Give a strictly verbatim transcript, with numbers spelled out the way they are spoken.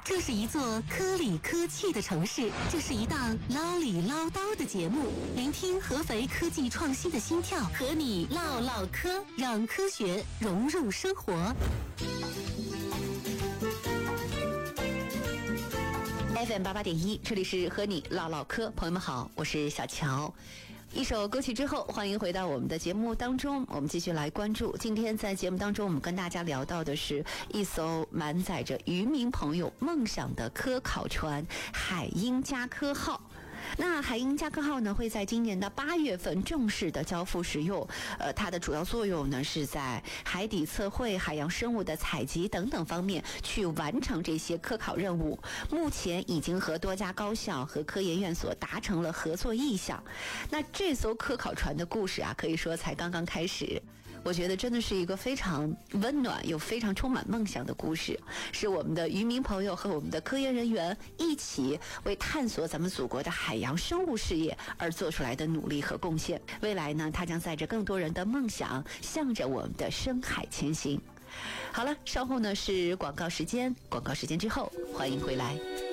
这是一座科里科气的城市，这是一档唠里唠叨的节目，聆听合肥科技创新的心跳，和你唠唠嗑，让科学融入生活。F M 八八点一，这里是和你唠唠嗑，朋友们好，我是小乔。一首歌曲之后，欢迎回到我们的节目当中，我们继续来关注。今天在节目当中，我们跟大家聊到的是一艘满载着渔民朋友梦想的科考船——海鹰加科号。那海鹰加科号呢，会在今年的八月份正式的交付使用。呃，它的主要作用呢，是在海底测绘、海洋生物的采集等等方面去完成这些科考任务。目前已经和多家高校和科研院所达成了合作意向。那这艘科考船的故事啊，可以说才刚刚开始。我觉得真的是一个非常温暖又非常充满梦想的故事，是我们的渔民朋友和我们的科研人员一起为探索咱们祖国的海洋生物事业而做出来的努力和贡献。未来呢，它将载着更多人的梦想，向着我们的深海前行。好了，稍后呢是广告时间，广告时间之后欢迎回来。